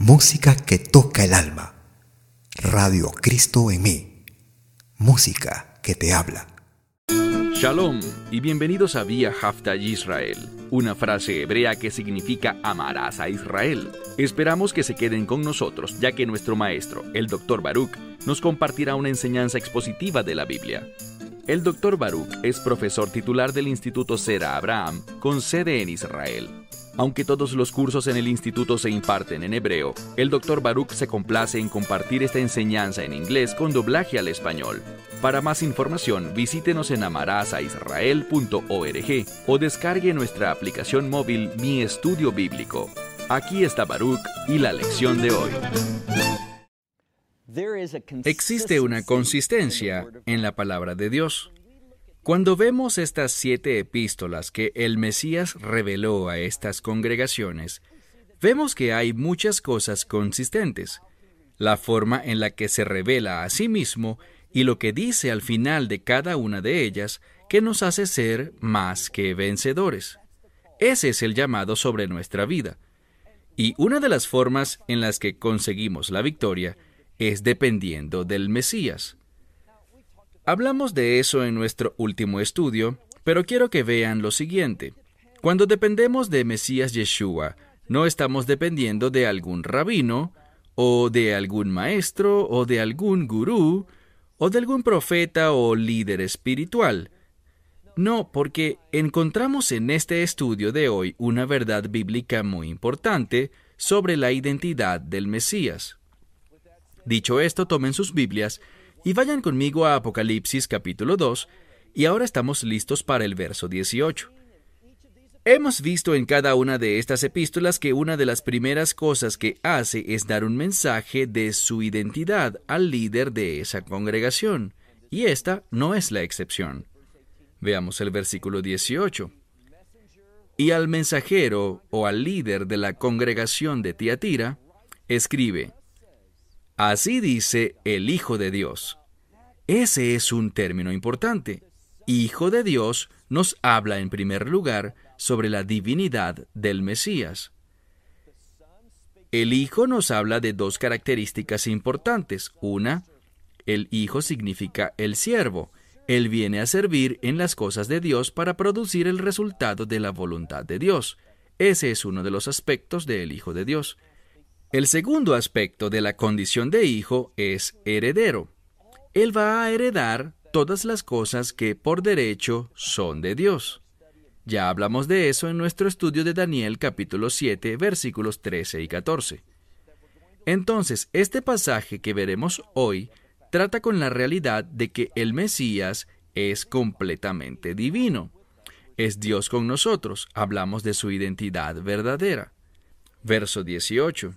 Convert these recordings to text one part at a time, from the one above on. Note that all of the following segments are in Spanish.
Música que toca el alma. Radio Cristo en mí. Música que te habla. Shalom y bienvenidos a Vía Hafta Yisrael, una frase hebrea que significa amarás a Israel. Esperamos que se queden con nosotros, ya que nuestro maestro, el Dr. Baruch, nos compartirá una enseñanza expositiva de la Biblia. El Dr. Baruch es profesor titular del Instituto Zera Abraham, con sede en Israel. Aunque todos los cursos en el instituto se imparten en hebreo, el Dr. Baruch se complace en compartir esta enseñanza en inglés con doblaje al español. Para más información, visítenos en amarasaisrael.org o descargue nuestra aplicación móvil Mi Estudio Bíblico. Aquí está Baruch y la lección de hoy. Existe una consistencia en la palabra de Dios. Cuando vemos estas 7 epístolas que el Mesías reveló a estas congregaciones, vemos que hay muchas cosas consistentes. La forma en la que se revela a sí mismo y lo que dice al final de cada una de ellas, que nos hace ser más que vencedores. Ese es el llamado sobre nuestra vida. Y una de las formas en las que conseguimos la victoria es dependiendo del Mesías. Hablamos de eso en nuestro último estudio, pero quiero que vean lo siguiente. Cuando dependemos de Mesías Yeshua, no estamos dependiendo de algún rabino, o de algún maestro, o de algún gurú, o de algún profeta o líder espiritual. No, porque encontramos en este estudio de hoy una verdad bíblica muy importante sobre la identidad del Mesías. Dicho esto, tomen sus Biblias y vayan conmigo a Apocalipsis capítulo 2, y ahora estamos listos para el verso 18. Hemos visto en cada una de estas epístolas que una de las primeras cosas que hace es dar un mensaje de su identidad al líder de esa congregación, y esta no es la excepción. Veamos el versículo 18. Y al mensajero o al líder de la congregación de Tiatira, escribe: Así dice el Hijo de Dios. Ese es un término importante. Hijo de Dios nos habla en primer lugar sobre la divinidad del Mesías. El Hijo nos habla de 2 características importantes. Una, el Hijo significa el siervo. Él viene a servir en las cosas de Dios para producir el resultado de la voluntad de Dios. Ese es uno de los aspectos del Hijo de Dios. El segundo aspecto de la condición de hijo es heredero. Él va a heredar todas las cosas que por derecho son de Dios. Ya hablamos de eso en nuestro estudio de Daniel capítulo 7, versículos 13 y 14. Entonces, este pasaje que veremos hoy trata con la realidad de que el Mesías es completamente divino. Es Dios con nosotros. Hablamos de su identidad verdadera. Verso 18.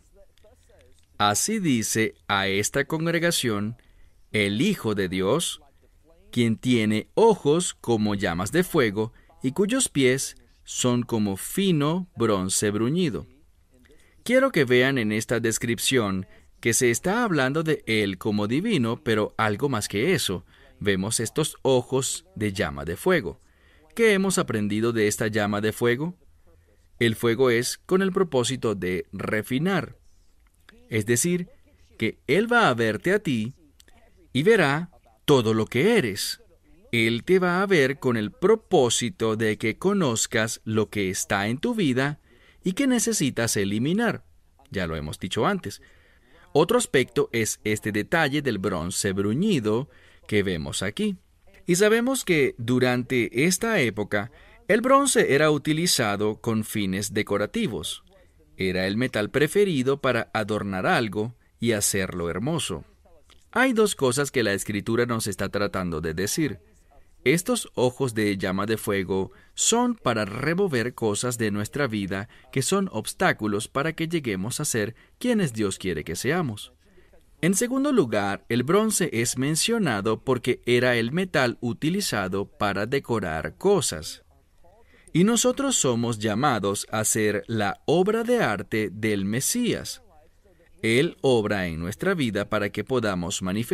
Así dice a esta congregación el Hijo de Dios, quien tiene ojos como llamas de fuego y cuyos pies son como fino bronce bruñido. Quiero que vean en esta descripción que se está hablando de Él como divino, pero algo más que eso. Vemos estos ojos de llama de fuego. ¿Qué hemos aprendido de esta llama de fuego? El fuego es con el propósito de refinar. Es decir, que Él va a verte a ti y verá todo lo que eres. Él te va a ver con el propósito de que conozcas lo que está en tu vida y que necesitas eliminar. Ya lo hemos dicho antes. Otro aspecto es este detalle del bronce bruñido que vemos aquí. Y sabemos que durante esta época, el bronce era utilizado con fines decorativos. Era el metal preferido para adornar algo y hacerlo hermoso. Hay 2 cosas que la Escritura nos está tratando de decir. Estos ojos de llama de fuego son para remover cosas de nuestra vida que son obstáculos para que lleguemos a ser quienes Dios quiere que seamos. En segundo lugar, el bronce es mencionado porque era el metal utilizado para decorar cosas. Y nosotros somos llamados a ser la obra de arte del Mesías. Él obra en nuestra vida para que podamos manifestar